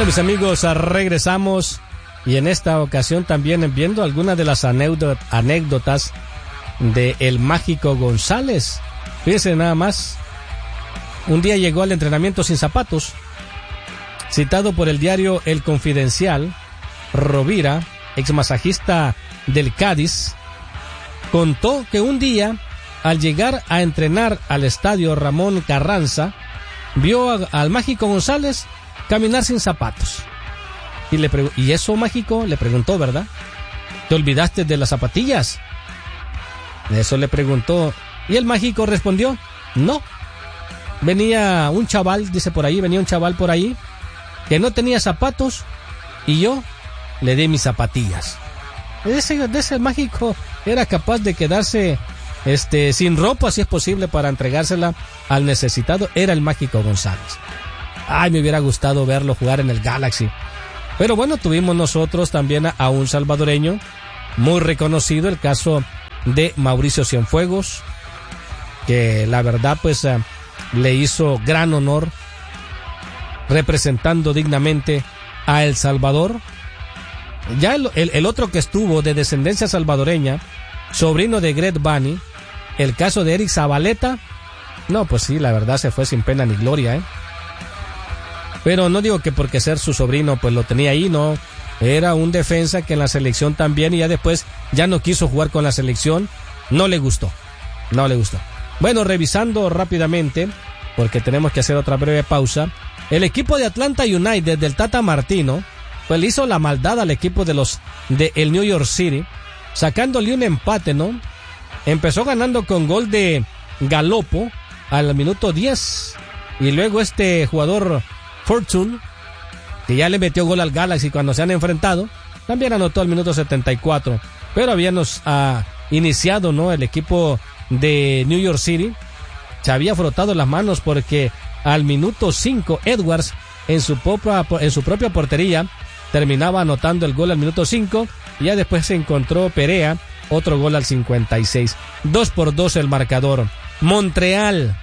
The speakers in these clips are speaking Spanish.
Bueno, mis amigos, regresamos y en esta ocasión también viendo algunas de las anécdotas de el Mágico González. Fíjense nada más, un día llegó al entrenamiento sin zapatos. Citado por el diario El Confidencial, Rovira, ex masajista del Cádiz, contó que un día, al llegar a entrenar al estadio Ramón Carranza, vio al Mágico González caminar sin zapatos. ¿Y eso, Mágico? Le preguntó, ¿verdad? ¿Te olvidaste de las zapatillas? Eso le preguntó. Y el Mágico respondió, no. Venía un chaval, dice por ahí, que no tenía zapatos y yo le di mis zapatillas. Ese Mágico era capaz de quedarse sin ropa, si es posible, para entregársela al necesitado. Era el Mágico González. Ay, me hubiera gustado verlo jugar en el Galaxy. Pero bueno, tuvimos nosotros también a un salvadoreño muy reconocido, el caso de Mauricio Cienfuegos, que la verdad pues le hizo gran honor representando dignamente a El Salvador. Ya el otro que estuvo de descendencia salvadoreña, sobrino de Greg Bunny, el caso de Eric Zabaleta, no, pues sí, la verdad se fue sin pena ni gloria, Pero no digo que porque ser su sobrino pues lo tenía ahí, no. Era un defensa que en la selección también, y ya después ya no quiso jugar con la selección. No le gustó. Bueno, revisando rápidamente, porque tenemos que hacer otra breve pausa. El equipo de Atlanta United del Tata Martino pues le hizo la maldad al equipo de el New York City, sacándole un empate, ¿no? Empezó ganando con gol de Galopo al minuto 10, y luego este jugador Fortune, que ya le metió gol al Galaxy cuando se han enfrentado, también anotó al minuto 74. Pero habíamos iniciado, ¿no? El equipo de New York City se había frotado las manos porque al minuto 5 Edwards en su propia portería terminaba anotando el gol al minuto 5, y ya después se encontró Perea, otro gol al 56. 2-2 el marcador. Montreal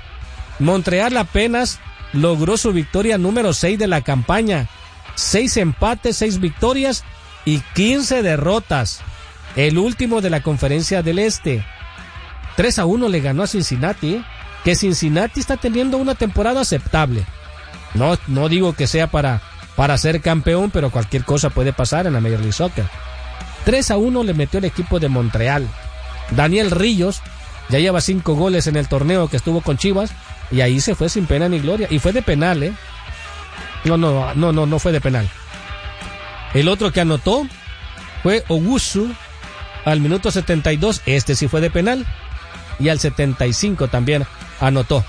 apenas logró su victoria número 6 de la campaña. 6 empates, 6 victorias y 15 derrotas. El último de la Conferencia del Este. 3-1 le ganó a Cincinnati, que Cincinnati está teniendo una temporada aceptable. No digo que sea para ser campeón, pero cualquier cosa puede pasar en la Major League Soccer. 3-1 le metió el equipo de Montreal. Daniel Ríos ya lleva 5 goles en el torneo que estuvo con Chivas, y ahí se fue sin pena ni gloria. Y fue de penal, No fue de penal. El otro que anotó fue Owusu al minuto 72. Este sí fue de penal. Y al 75 también anotó.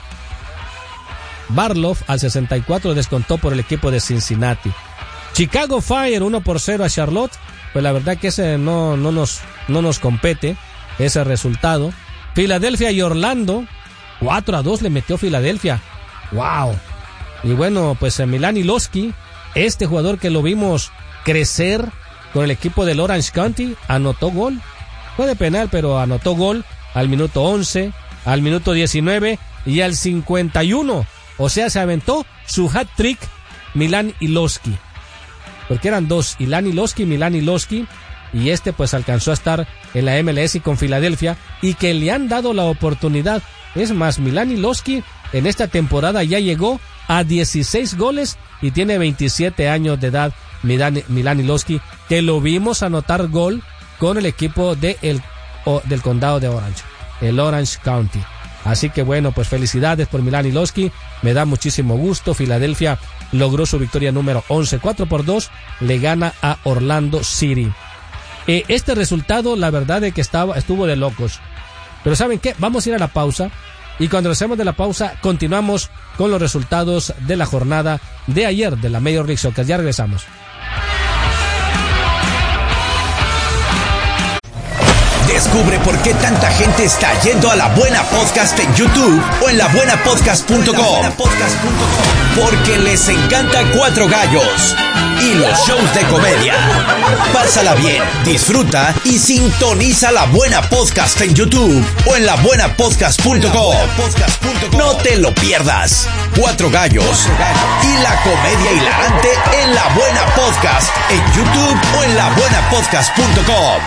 Barlow al 64 descontó por el equipo de Cincinnati. Chicago Fire 1-0 a Charlotte. Pues la verdad que ese no nos compete, ese resultado. Filadelfia y Orlando 4-2 le metió Filadelfia. ¡Wow! Y bueno, pues Milani Loski, este jugador que lo vimos crecer con el equipo del Orange County, anotó gol. Fue de penal, pero anotó gol al minuto 11, al minuto 19 y al 51. O sea, se aventó su hat-trick Milan Iloski. Porque eran dos, Ilan Iloski y Milan Iloski. Y este pues alcanzó a estar en la MLS y con Filadelfia, y que le han dado la oportunidad. Es más, Milan Iloski en esta temporada ya llegó a 16 goles y tiene 27 años de edad. Milan Iloski, que lo vimos anotar gol con el equipo del condado de Orange, el Orange County. Así que bueno, pues felicidades por Milan Iloski, me da muchísimo gusto. Filadelfia logró su victoria número 11, 4-2, le gana a Orlando City. Este resultado, la verdad es que estuvo de locos. Pero ¿saben qué? Vamos a ir a la pausa, y cuando regresemos de la pausa continuamos con los resultados de la jornada de ayer de la Major League Soccer. Ya regresamos. Descubre por qué tanta gente está yendo a La Buena Podcast en YouTube o en labuenapodcast.com. Porque les encanta Cuatro Gallos y los shows de comedia. Pásala bien, disfruta y sintoniza La Buena Podcast en YouTube o en labuenapodcast.com. No te lo pierdas. Cuatro Gallos y la comedia hilarante en La Buena Podcast en YouTube o en labuenapodcast.com.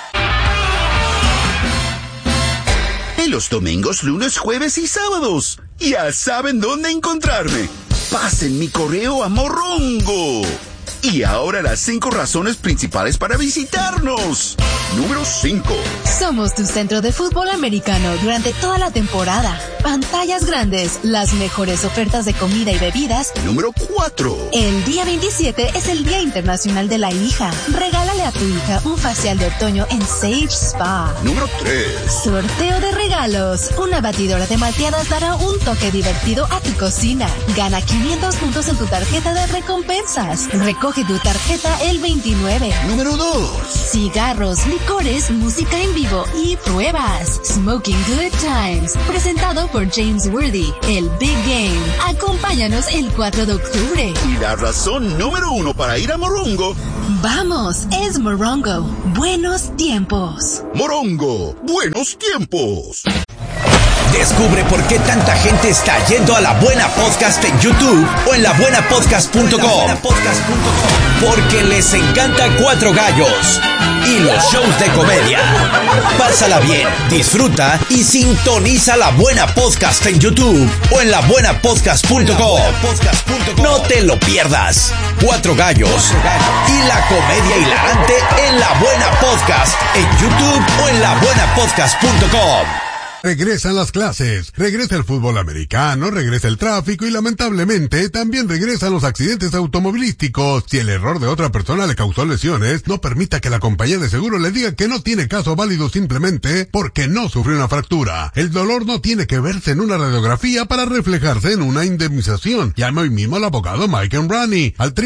En los domingos, lunes, jueves y sábados. Ya saben dónde encontrarme. Pasen mi correo a Morongo. Y ahora las 5 razones principales para visitarnos. Número 5. Somos tu centro de fútbol americano durante toda la temporada. Pantallas grandes, las mejores ofertas de comida y bebidas. Número 4. El día 27 es el Día Internacional de la Hija. Regálale a tu hija un facial de otoño en Sage Spa. Número 3. Sorteo de regalos. Una batidora de malteadas dará un toque divertido a tu cocina. Gana 500 puntos en tu tarjeta de recompensas. Recoge tu tarjeta el 29. Número 2. Cigarros, licores, música en vivo y pruebas. Smoking Good Times. Presentado por James Worthy. El Big Game. Acompáñanos el 4 de octubre. Y la razón número 1 para ir a Morongo. Vamos, es Morongo. Buenos tiempos. Morongo, buenos tiempos. Descubre por qué tanta gente está yendo a La Buena Podcast en YouTube o en labuenapodcast.com. Porque les encanta Cuatro Gallos y los shows de comedia. Pásala bien, disfruta y sintoniza La Buena Podcast en YouTube o en labuenapodcast.com. No te lo pierdas. Cuatro Gallos y la comedia hilarante en La Buena Podcast en YouTube o en labuenapodcast.com. Regresan las clases, regresa el fútbol americano, regresa el tráfico y lamentablemente también regresan los accidentes automovilísticos. Si el error de otra persona le causó lesiones, no permita que la compañía de seguro le diga que no tiene caso válido simplemente porque no sufrió una fractura. El dolor no tiene que verse en una radiografía para reflejarse en una indemnización. Llame hoy mismo al abogado Mike Enrani al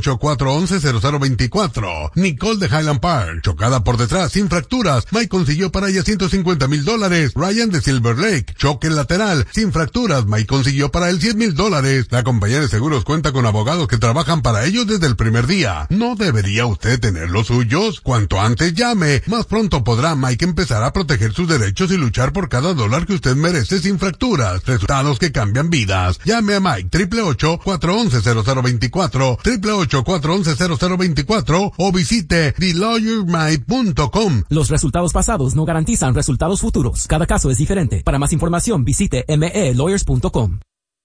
888-411-0024. Nicole de Highland Park, chocada por detrás sin fracturas. Mike consiguió para ella $150,000. Ryan de Silver Lake, choque lateral, sin fracturas. Mike consiguió para él $100,000. La compañía de seguros cuenta con abogados que trabajan para ellos desde el primer día. ¿No debería usted tener los suyos? Cuanto antes llame, más pronto podrá Mike empezar a proteger sus derechos y luchar por cada dólar que usted merece sin fracturas. Resultados que cambian vidas. Llame a Mike 888-411-0024, 888-411-0024 o visite TheLawyerMike.com. Los resultados pasados no garantizan resultados futuros. Cada caso es diferente. Para más información visite melawyers.com.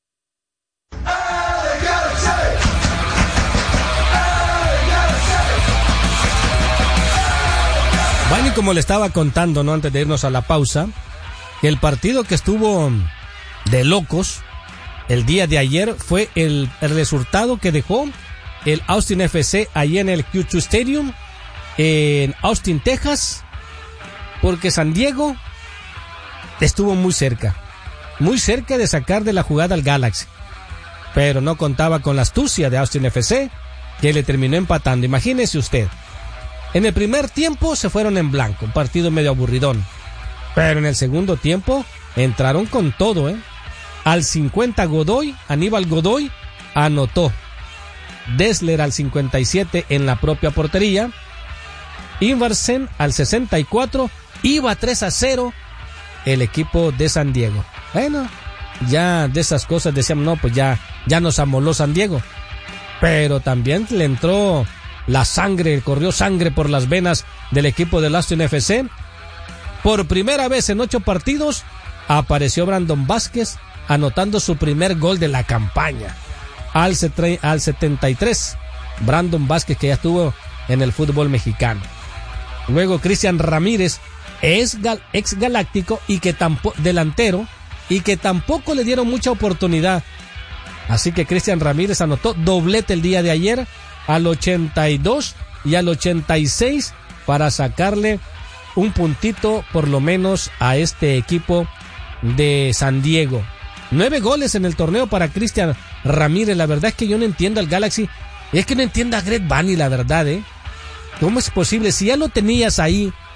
Bueno, y como le estaba contando, ¿no?, antes de irnos a la pausa, que el partido que estuvo de locos el día de ayer fue el resultado que dejó el Austin FC allí en el Q2 Stadium en Austin, Texas, porque San Diego estuvo muy cerca de sacar de la jugada al Galaxy, pero no contaba con la astucia de Austin FC, que le terminó empatando. Imagínese usted, en el primer tiempo se fueron en blanco, un partido medio aburridón, pero en el segundo tiempo entraron con todo, Al 50 Aníbal Godoy anotó. Dessler al 57 en la propia portería. Iversen al 64, iba 3-0 el equipo de San Diego. Bueno, ya de esas cosas decíamos, no, pues ya nos amoló San Diego. Pero también le entró la sangre, corrió sangre por las venas del equipo del Austin FC. Por primera vez en 8 partidos apareció Brandon Vázquez anotando su primer gol de la campaña. Al 73, Brandon Vázquez, que ya estuvo en el fútbol mexicano. Luego Cristian Ramírez, ex galáctico y que delantero, y que tampoco le dieron mucha oportunidad. Así que Cristian Ramírez anotó doblete el día de ayer al 82 y al 86 para sacarle un puntito por lo menos a este equipo de San Diego. 9 goles en el torneo para Cristian Ramírez. La verdad es que yo no entiendo al Galaxy. Es que no entiendo a Greg Vanney, la verdad, ¿Cómo es posible? Si ya lo tenías ahí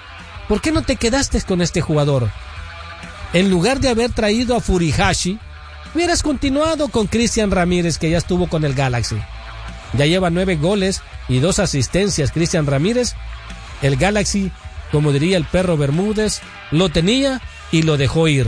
¿por qué no te quedaste con este jugador? En lugar de haber traído a Furihashi, hubieras continuado con Cristian Ramírez, que ya estuvo con el Galaxy. Ya lleva 9 goles y 2 asistencias Cristian Ramírez. El Galaxy, como diría el perro Bermúdez, lo tenía y lo dejó ir.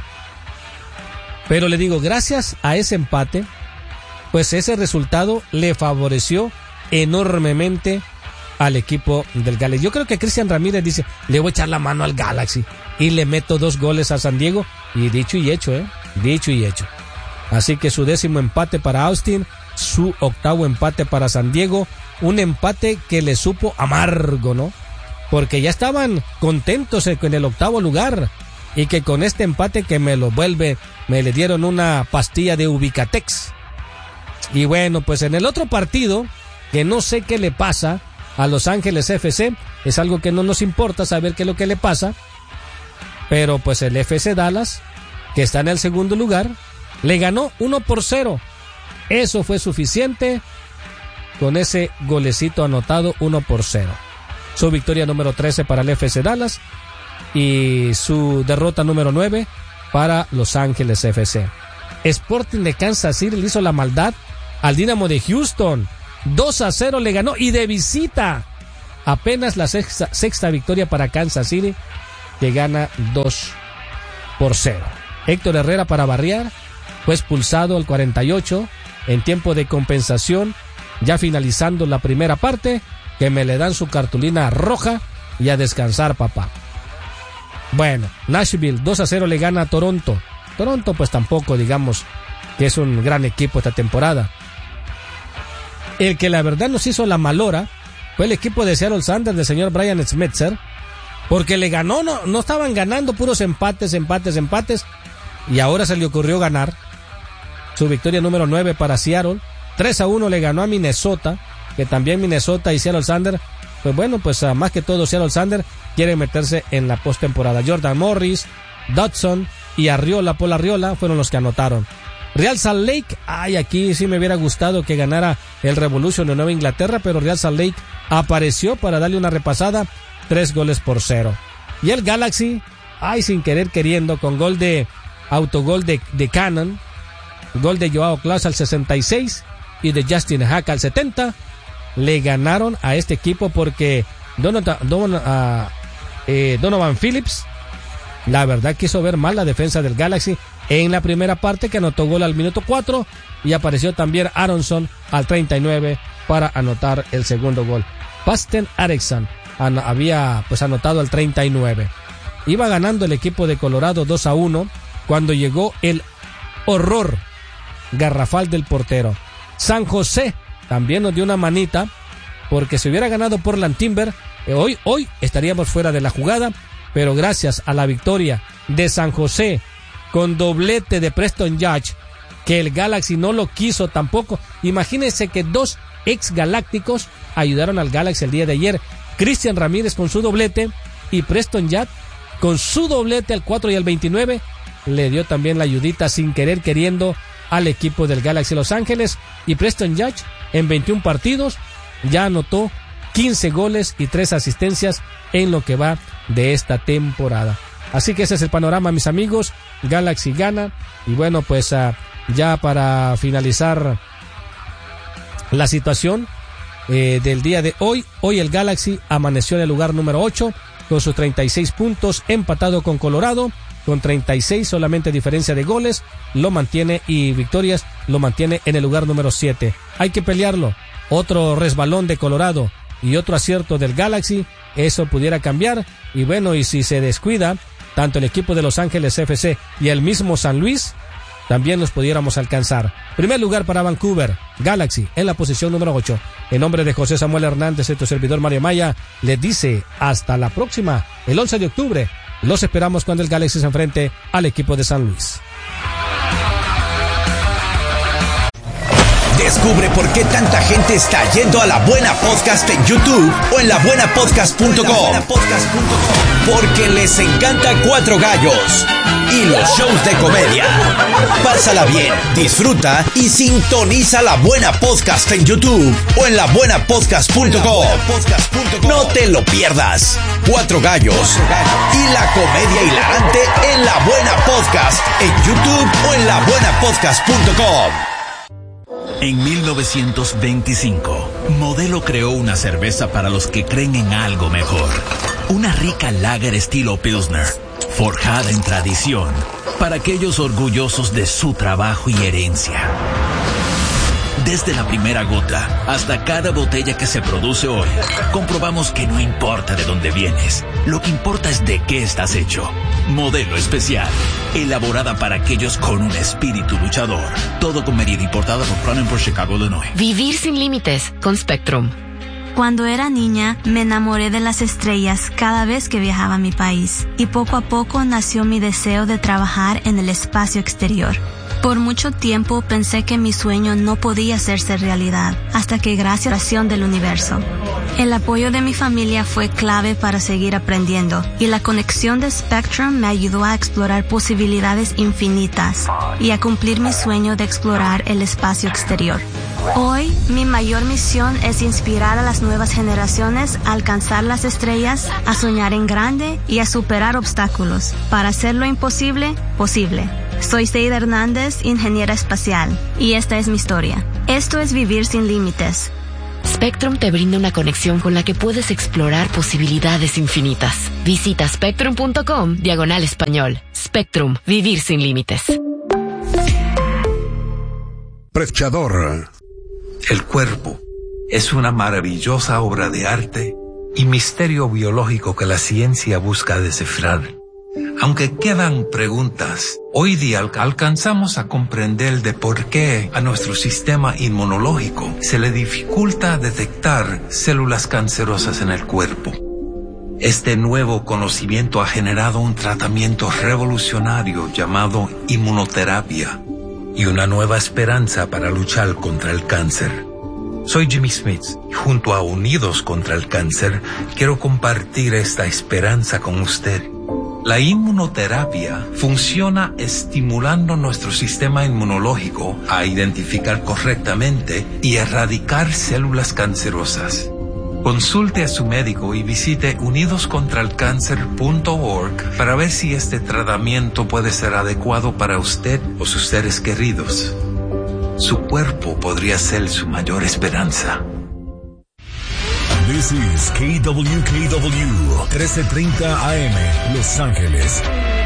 Pero le digo, gracias a ese empate, pues ese resultado le favoreció enormemente al equipo del Galaxy. Yo creo que Cristian Ramírez dice, le voy a echar la mano al Galaxy y le meto 2 goles a San Diego, y dicho y hecho, dicho y hecho. Así que su 10º empate para Austin, su 8º empate para San Diego, un empate que le supo amargo, ¿no? Porque ya estaban contentos en el 8º lugar, y que con este empate que me le dieron una pastilla de Ubicatex. Y bueno, pues en el otro partido, que no sé qué le pasa a Los Ángeles FC, es algo que no nos importa saber qué es lo que le pasa, pero pues el FC Dallas, que está en el segundo lugar, le ganó 1-0. Eso fue suficiente con ese golecito anotado, 1-0. Su victoria número 13 para el FC Dallas y su derrota número 9 para Los Ángeles FC. Sporting de Kansas City le hizo la maldad al Dynamo de Houston. 2-0 le ganó, y de visita. Apenas la sexta victoria para Kansas City, que gana 2-0. Héctor Herrera, para variar, fue expulsado al 48 en tiempo de compensación, ya finalizando la primera parte, que me le dan su cartulina roja y a descansar, papá. Bueno, Nashville 2-0 le gana a Toronto. Toronto pues tampoco digamos que es un gran equipo esta temporada. El que la verdad nos hizo la malora fue el equipo de Seattle Sounders del señor Brian Schmetzer, porque le ganó, no estaban ganando, puros empates, y ahora se le ocurrió ganar. Su victoria número 9 para Seattle. 3-1 le ganó a Minnesota, que también Minnesota y Seattle Sounders, pues bueno, pues más que todo Seattle Sounders quiere meterse en la postemporada. Jordan Morris, Dodson y Paul Arriola fueron los que anotaron. Real Salt Lake, aquí sí me hubiera gustado que ganara el Revolution de Nueva Inglaterra, pero Real Salt Lake apareció para darle una repasada, 3-0. Y el Galaxy, sin querer queriendo, con autogol de Cannon, gol de Joao Klaus al 66 y de Justin Hack al 70, le ganaron a este equipo, porque Donovan Phillips, la verdad, quiso ver mal la defensa del Galaxy en la primera parte, que anotó gol al minuto 4, y apareció también Aronson al 39 para anotar el segundo gol. Pasten Erickson había pues anotado al 39. Iba ganando el equipo de Colorado 2-1 cuando llegó el horror garrafal del portero. San José también nos dio una manita, porque si hubiera ganado Portland Timber, hoy estaríamos fuera de la jugada, pero gracias a la victoria de San José con doblete de Preston Judge, que el Galaxy no lo quiso tampoco. Imagínense que 2 ex galácticos ayudaron al Galaxy el día de ayer. Cristian Ramírez con su doblete y Preston Judge con su doblete al 4 y al 29 le dio también la ayudita sin querer queriendo al equipo del Galaxy Los Ángeles. Y Preston Judge en 21 partidos ya anotó 15 goles y 3 asistencias en lo que va de esta temporada. Así que ese es el panorama, mis amigos. Galaxy gana. Y bueno, pues ya para finalizar la situación del día de hoy el Galaxy amaneció en el lugar número 8 con sus 36 puntos, empatado con Colorado con 36, solamente diferencia de goles lo mantiene, y victorias lo mantiene en el lugar número 7. Hay que pelearlo. Otro resbalón de Colorado y otro acierto del Galaxy, eso pudiera cambiar. Y bueno, y si se descuida tanto el equipo de Los Ángeles FC y el mismo San Luis, también nos pudiéramos alcanzar. Primer lugar para Vancouver, Galaxy en la posición número 8. En nombre de José Samuel Hernández y tu servidor Mario Maya, les dice hasta la próxima, el 11 de octubre. Los esperamos cuando el Galaxy se enfrente al equipo de San Luis. Descubre por qué tanta gente está yendo a La Buena Podcast en YouTube o en labuenapodcast.com. Porque les encanta Cuatro Gallos y los shows de comedia. Pásala bien, disfruta y sintoniza La Buena Podcast en YouTube o en labuenapodcast.com. No te lo pierdas. Cuatro Gallos y la comedia hilarante en La Buena Podcast en YouTube o en labuenapodcast.com. En 1925, Modelo creó una cerveza para los que creen en algo mejor. Una rica lager estilo Pilsner, forjada en tradición, para aquellos orgullosos de su trabajo y herencia. Desde la primera gota hasta cada botella que se produce hoy, comprobamos que no importa de dónde vienes, lo que importa es de qué estás hecho. Modelo especial, elaborada para aquellos con un espíritu luchador. Todo con medida, importada por Cronenberg, Chicago, Illinois. Vivir sin límites con Spectrum. Cuando era niña, me enamoré de las estrellas cada vez que viajaba a mi país, y poco a poco nació mi deseo de trabajar en el espacio exterior. Por mucho tiempo pensé que mi sueño no podía hacerse realidad, hasta que gracias a la oración del universo. El apoyo de mi familia fue clave para seguir aprendiendo, y la conexión de Spectrum me ayudó a explorar posibilidades infinitas y a cumplir mi sueño de explorar el espacio exterior. Hoy, mi mayor misión es inspirar a las nuevas generaciones a alcanzar las estrellas, a soñar en grande y a superar obstáculos, para hacer lo imposible, posible. Soy Seida Hernández, ingeniera espacial, y esta es mi historia. Esto es Vivir sin límites. Spectrum te brinda una conexión con la que puedes explorar posibilidades infinitas. Visita spectrum.com/español. Spectrum, vivir sin límites. Prechador. El cuerpo es una maravillosa obra de arte y misterio biológico que la ciencia busca descifrar. Aunque quedan preguntas, hoy día alcanzamos a comprender de por qué a nuestro sistema inmunológico se le dificulta detectar células cancerosas en el cuerpo. Este nuevo conocimiento ha generado un tratamiento revolucionario llamado inmunoterapia y una nueva esperanza para luchar contra el cáncer. Soy Jimmy Smith y junto a Unidos contra el Cáncer quiero compartir esta esperanza con usted. La inmunoterapia funciona estimulando nuestro sistema inmunológico a identificar correctamente y erradicar células cancerosas. Consulte a su médico y visite unidoscontralcancer.org para ver si este tratamiento puede ser adecuado para usted o sus seres queridos. Su cuerpo podría ser su mayor esperanza. This is KWKW 1330 AM, Los Ángeles.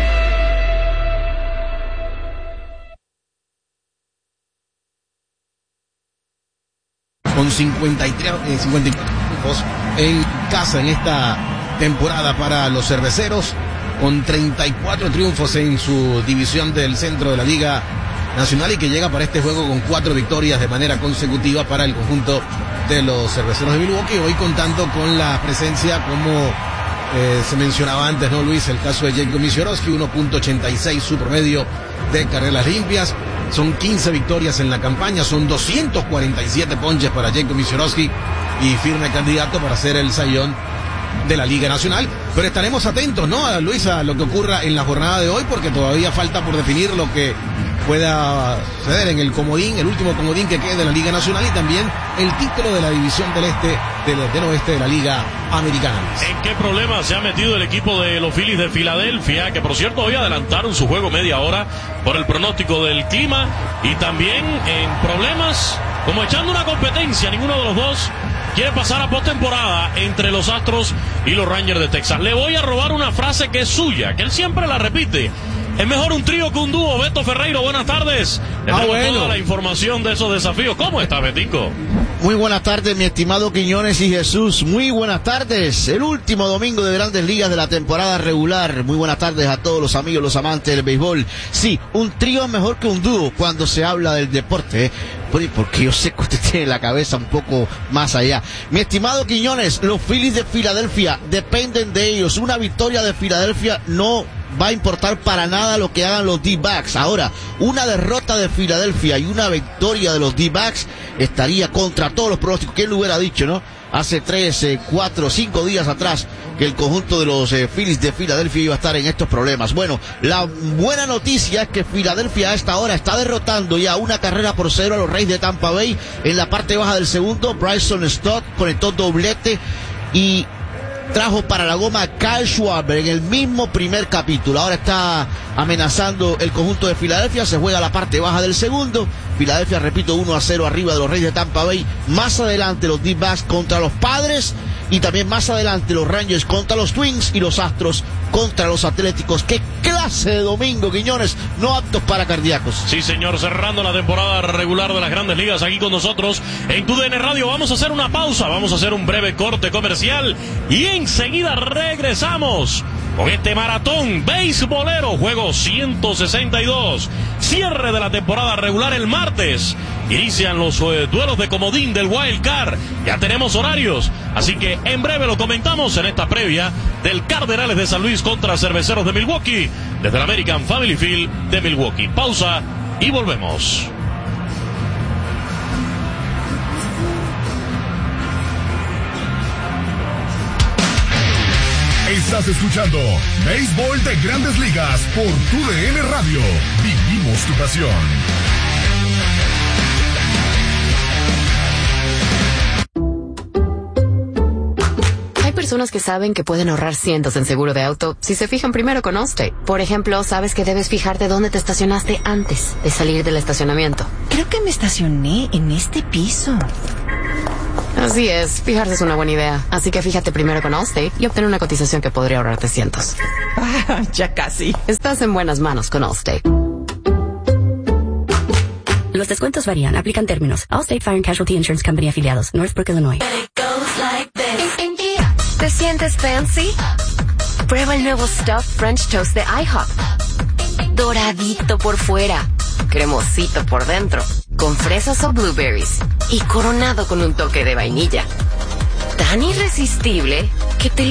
Con 54 triunfos en casa en esta temporada para los cerveceros, con 34 triunfos en su división del centro de la Liga Nacional, y que llega para este juego con 4 victorias de manera consecutiva para el conjunto de los cerveceros de Milwaukee, hoy contando con la presencia, como se mencionaba antes, ¿no, Luis? El caso de Jacob Misiorowski, 1.86 su promedio de carreras limpias. Son 15 victorias en la campaña, son 247 ponches para Jacob Misiorowski y firme candidato para ser el Cy Young de la Liga Nacional. Pero estaremos atentos, ¿no, Luis, a lo que ocurra en la jornada de hoy, porque todavía falta por definir lo que pueda suceder en el comodín, el último comodín que quede de la Liga Nacional, y también el título de la división del oeste de la Liga Americana. ¿En qué problemas se ha metido el equipo de los Phillies de Filadelfia? Que por cierto hoy adelantaron su juego media hora por el pronóstico del clima, y también en problemas como echando una competencia. Ninguno de los dos quiere pasar a postemporada entre los Astros y los Rangers de Texas. Le voy a robar una frase que es suya, que él siempre la repite: es mejor un trío que un dúo. Beto Ferreiro, buenas tardes. Tenemos toda la información de esos desafíos. ¿Cómo está, Betico? Muy buenas tardes, mi estimado Quiñones y Jesús. Muy buenas tardes. El último domingo de Grandes Ligas de la temporada regular. Muy buenas tardes a todos los amigos, los amantes del béisbol. Sí, un trío es mejor que un dúo cuando se habla del deporte, porque yo sé que usted tiene la cabeza un poco más allá. Mi estimado Quiñones, los Phillies de Filadelfia dependen de ellos. Una victoria de Filadelfia no va a importar para nada lo que hagan los D-backs. Ahora, una derrota de Filadelfia y una victoria de los D-backs estaría contra todos los pronósticos. ¿Quién lo hubiera dicho, no? Hace 3, 4, 5 días atrás que el conjunto de los Phillies de Filadelfia iba a estar en estos problemas. Bueno, la buena noticia es que Filadelfia a esta hora está derrotando ya 1-0 a los Reyes de Tampa Bay. En la parte baja del segundo, Bryson Stott conectó doblete y trajo para la goma a Kyle Schwarber en el mismo primer capítulo. Ahora está amenazando el conjunto de Filadelfia. Se juega la parte baja del segundo. Filadelfia, repito, 1-0 arriba de los Reyes de Tampa Bay. Más adelante los D-backs contra los Padres. Y también más adelante los Rangers contra los Twins y los Astros contra los Atléticos. ¡Qué clase de domingo, Quiñones! No aptos para cardíacos. Sí, señor, cerrando la temporada regular de las Grandes Ligas aquí con nosotros en TUDN Radio. Vamos a hacer una pausa, vamos a hacer un breve corte comercial y enseguida regresamos con este maratón beisbolero, juego 162. Cierre de la temporada regular el martes. Inician los duelos de comodín del Wild Card. Ya tenemos horarios, así que en breve lo comentamos en esta previa del Cardenales de San Luis contra Cerveceros de Milwaukee desde el American Family Field de Milwaukee. Pausa y volvemos. Estás escuchando Béisbol de Grandes Ligas por TUDN Radio. Vivimos tu pasión. Hay personas que saben que pueden ahorrar cientos en seguro de auto si se fijan primero con Allstate. Por ejemplo, sabes que debes fijarte dónde te estacionaste antes de salir del estacionamiento. Creo que me estacioné en este piso. Así es, fijarse es una buena idea. Así que fíjate primero con Allstate y obtén una cotización que podría ahorrarte cientos. Ya casi. Estás en buenas manos con Allstate. Los descuentos varían, aplican términos. Allstate Fire and Casualty Insurance Company afiliados, Northbrook, Illinois. ¿Te sientes fancy? Prueba el nuevo Stuffed French Toast de IHOP. Doradito por fuera, cremosito por dentro, con fresas o blueberries y coronado con un toque de vainilla. Tan irresistible que te